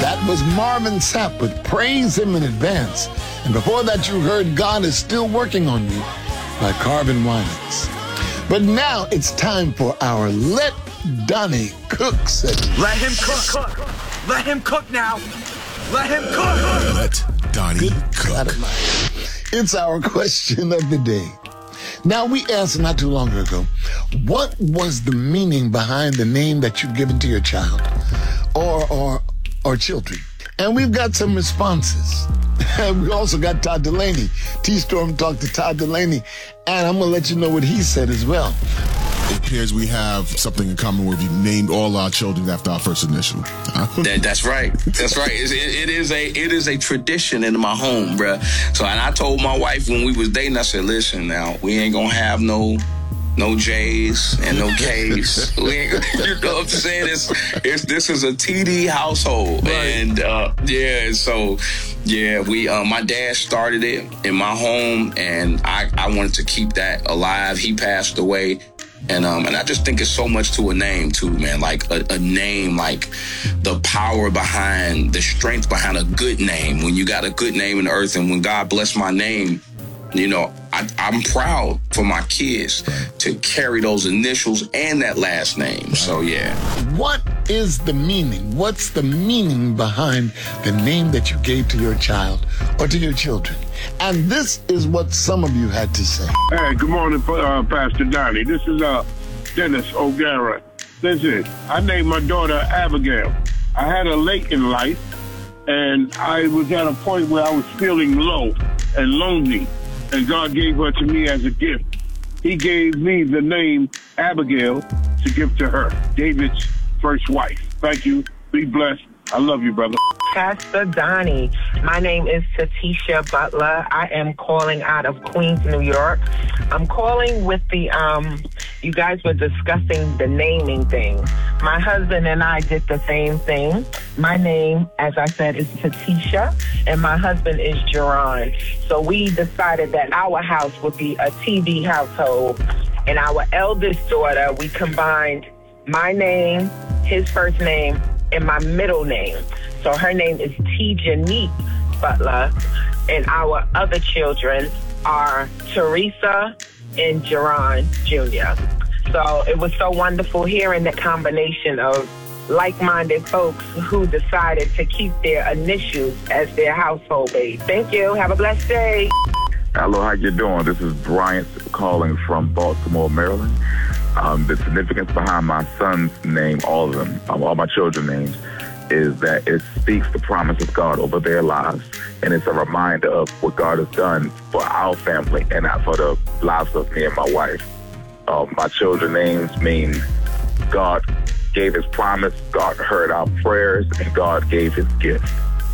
That was Marvin Sapp with Praise Him in Advance. And before that, you heard God Is Still Working on You by Carvin Winans. But now it's time for our Let Donnie Cook segment. Let him cook. Let him cook now. Let him cook. Let Donnie cook. It's our question of the day. Now, we asked not too long ago, what was the meaning behind the name that you've given to your child or children? And we've got some responses. And we also got Todd Delaney. T-Storm talked to Todd Delaney, and I'm going to let you know what he said as well. It appears we have something in common where we named all our children after our first initial. That's right. That's right. It is a tradition in my home, bruh. So, and I told my wife when we was dating, I said, listen, now, we ain't going to have no J's and no K's. You know what I'm saying? This is a TD household. Right. And, my dad started it in my home, and I wanted to keep that alive. He passed away. And I just think it's so much to a name too, man. Like a name, like the power behind, the strength behind a good name. When you got a good name in the earth, and when God blessed my name, you know, I'm proud for my kids to carry those initials and that last name. Right. So, yeah. What is the meaning? What's the meaning behind the name that you gave to your child or to your children? And this is what some of you had to say. Hey, good morning, Pastor Donnie. This is Dennis O'Gara. Listen, I named my daughter Abigail. I had her late in life, and I was at a point where I was feeling low and lonely. And God gave her to me as a gift. He gave me the name Abigail to give to her, David's first wife. Thank you. Be blessed. I love you, brother. Pastor Donnie, my name is Tatisha Butler. I am calling out of Queens, New York. I'm calling with the, you guys were discussing the naming thing. My husband and I did the same thing. My name, as I said, is Tatisha, and my husband is Jerron. So we decided that our house would be a TV household, and our eldest daughter, we combined my name, his first name, and my middle name. So her name is Tijanique Butler, and our other children are Teresa and Jerron Jr. So it was so wonderful hearing the combination of like-minded folks who decided to keep their initials as their household base. Thank you. Have a blessed day. Hello, how you doing? This is Bryant calling from Baltimore, Maryland. The significance behind my son's name, all of them, all my children's names, is that it speaks the promise of God over their lives. And it's a reminder of what God has done for our family and for the lives of me and my wife. My children's names mean God gave his promise, God heard our prayers, and God gave his gift.